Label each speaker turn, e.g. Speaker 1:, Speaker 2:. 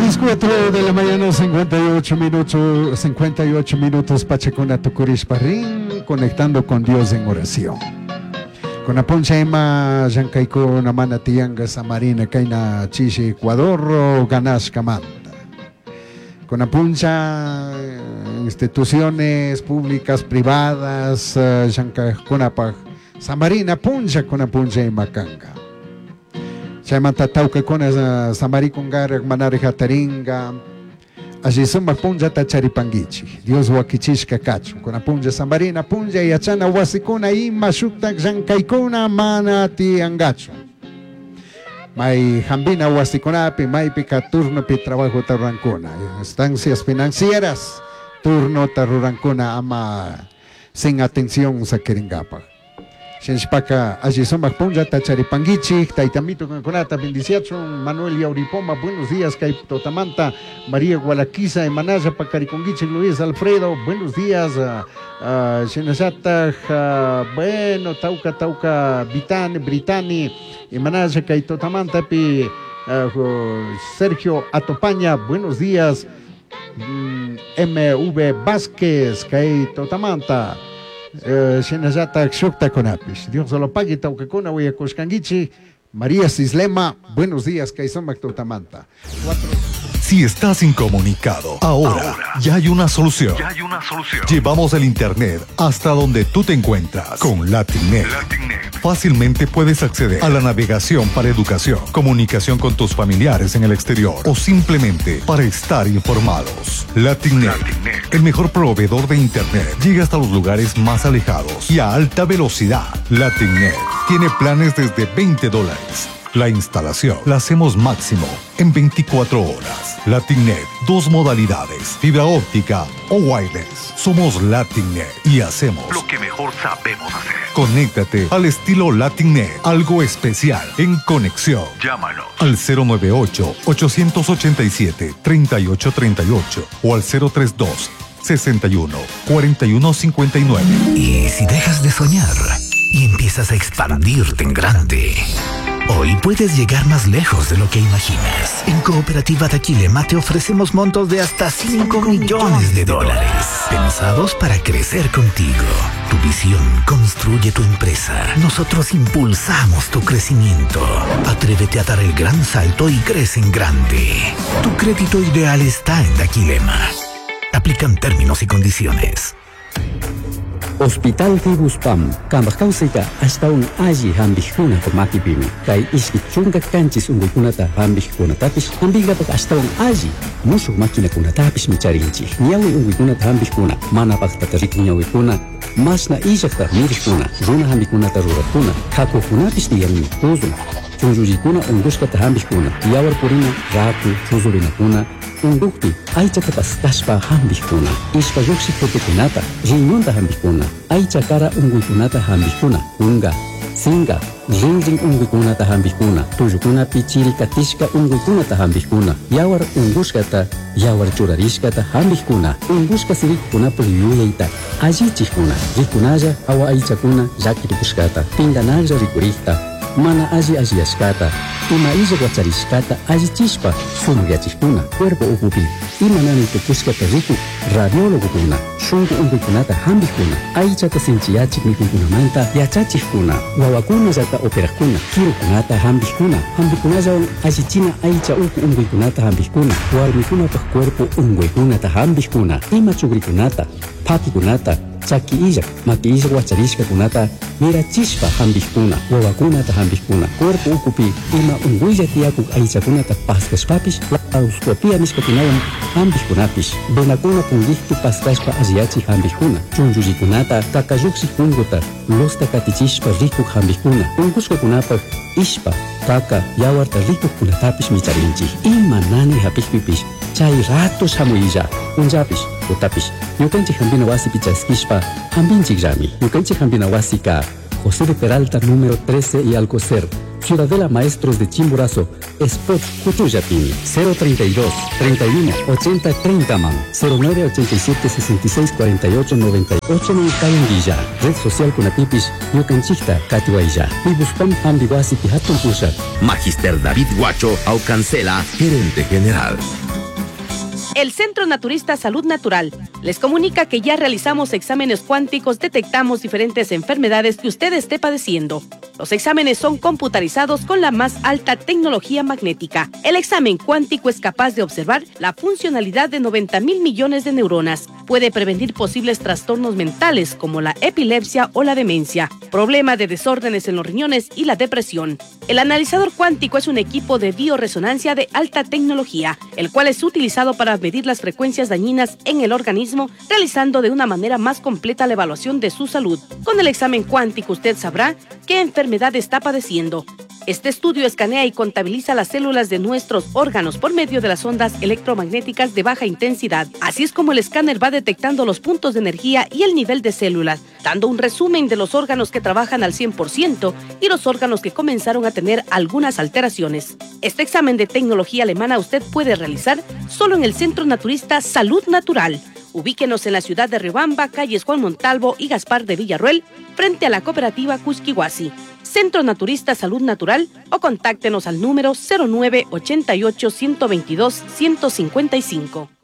Speaker 1: 4 de la mañana, 58 minutos, Pachacona Tucuris Parrín, conectando con Dios en oración. Con la poncha ema, Yancaiko, Namana Tianga, Samarina, Kaina, Chichi, Ecuador, Ganas, Camanta. Con la poncha, instituciones públicas, privadas, Yancaconapa, Samarina, Puncha, con la poncha ema, Kanga. Chamanta tauka con Samari Kungar, Manare Taringa, Ajisuma Punja Tacharipangichi, Dios Wakichishka Kachu, con la Punja Samarina, Punja y Achana Wasikuna y Mashukta Jankaikuna Manati Angacho. Mai Hambina Wasikunapi, Mai Pica turno pi trabajo tarrancuna, estancias financieras, turno tarrancuna ama sin atención Sakiringapa. Shenshpaka, Ajisoma Punja, Tacharipangichi, Taitamito Conata, Bendiciacho, Manuel Yauripoma, buenos días, Totamanta, María Gualaquiza, Emanaya, Pacariconguichi, Luis Alfredo, buenos días, Shenashata, bueno, Tauca, Britani, Emanaya, Totamanta, Sergio Atopaña, buenos días, MV Vázquez, Totamanta. Shenazata Xukta Conapis. Dios lo pague, Taucacona, Huayacoscanguichi, María Cislema, buenos días, Kaisomac Totamanta.
Speaker 2: Si estás incomunicado, ahora ya hay una solución. Llevamos el internet hasta donde tú te encuentras con Latinnet. Fácilmente puedes acceder a la navegación para educación, comunicación con tus familiares en el exterior o simplemente para estar informados. Latinnet, el mejor proveedor de internet, llega hasta los lugares más alejados y a alta velocidad. Latinnet tiene planes desde $20. La instalación la hacemos máximo en 24 horas. Latinnet, 2 modalidades, fibra óptica o wireless. Somos Latinnet y hacemos lo que mejor sabemos hacer. Conéctate al estilo Latinnet, algo especial en conexión. Llámanos al 098-887-3838 o al 032-61-4159.
Speaker 3: ¿Y si dejas de soñar y empiezas a expandirte en grande? Hoy puedes llegar más lejos de lo que imaginas. En Cooperativa Taquilema te ofrecemos montos de hasta $5 millones, pensados para crecer contigo. Tu visión construye tu empresa. Nosotros impulsamos tu crecimiento. Atrévete a dar el gran salto y crece en grande. Tu crédito ideal está en Taquilema. Aplican términos y condiciones.
Speaker 4: Hospital Tibuspam, Kambakausika, hasta un aji hambijuna por makipimi, kai iskichunga kanchis unguikunata hambijuna tapis, hambigapak hasta un aji, musuk makina kuna tapis micharinchi, nyawi unguikunata hambijuna, mana paktarik nyawikuna, masna ijakta mirikuna, runa hambikunata rurakuna, kakukunapis niyami, tuzun, chunjujikuna unguskata hambijuna, yawar purina, raku, chuzurinakuna, Undukti, aichata pastaspa hambikuna, ispa yuksi kunata, riñonta hambikuna, aichakara unguikunata hambikuna, unga, singa, rinring unguikunata hambikuna, tuyukuna pichiri katishka unguikunata hambikuna, yawar unguskata, yawar churarishkata hambikuna, unguska sirikuna puliyuleita, ajichikuna, rikunaya awa aichakuna, yakirikuskata, tinganaya rikurikta, mana aji-ajiashkata, ima ija guacharishkata, aji-chispa, sumugiachikuna, cuerpo upupi, ima nani tukushkata riku, radiologukuna, shungu unguikunata hambikuna, aichata sinchiyachik mikunkunamanta, yachachikuna, wawakuna yata operakuna, kirukunata hambikuna, hambikunayawan ajichina aicha uku unguikunata hambikuna, warmikunapaj cuerpo unguikunata hambikuna, ima chugrikunata, pakikunata, chaki ijak, maki ijak wacharishka kunata, mira chispa hambikuna, wawakunata hambikuna, cuerpo ukupi, ima unguilla tiakuk aichakunata paskashpapis, auskopia niskakunawan hambikunapis, benakuna kungiktu paskashpa aziachi hambikuna, chunjujikunata, kakayuksi kunguta, losta katichishpa rikuk hambikuna, unguskakunapa, ishpa, kaka, yawarta rikuk kunatapis micharinchi, ima nani hapikpipis, chay ratos hamuilla, unjapis, utapis, yukanchik hambina wasi pichaskishpa, hambinchik rami, yukanchik hambina wasi ka, José de Peralta número 13 y Alcocer, Ciudadela Maestros de Chimborazo, Spot Cutuyapini, 032 31 80 30 man, 09 87 66 48 98 Cayanguilla, Red Social Kunapipis, Yucanchicta, Catihuayya, Pibuspam Ambiguasi Pihatun Pusha.
Speaker 3: Magister David Guacho Aucancela, gerente general.
Speaker 5: El Centro Naturista Salud Natural les comunica que ya realizamos exámenes cuánticos, detectamos diferentes enfermedades que usted esté padeciendo. Los exámenes son computarizados con la más alta tecnología magnética. El examen cuántico es capaz de observar la funcionalidad de 90.000 millones de neuronas. Puede prevenir posibles trastornos mentales como la epilepsia o la demencia, problema de desórdenes en los riñones y la depresión. El analizador cuántico es un equipo de bioresonancia de alta tecnología, el cual es utilizado para medir las frecuencias dañinas en el organismo, realizando de una manera más completa la evaluación de su salud. Con el examen cuántico usted sabrá qué enfermedad está padeciendo. Este estudio escanea y contabiliza las células de nuestros órganos por medio de las ondas electromagnéticas de baja intensidad. Así es como el escáner va detectando los puntos de energía y el nivel de células, dando un resumen de los órganos que trabajan al 100% y los órganos que comenzaron a tener algunas alteraciones. Este examen de tecnología alemana usted puede realizar solo en el Centro Naturista Salud Natural. Ubíquenos en la ciudad de Riobamba, calles Juan Montalvo y Gaspar de Villarroel, frente a la cooperativa Cusquihuasi. Centro Naturista Salud Natural, o contáctenos al número 0988 122 155.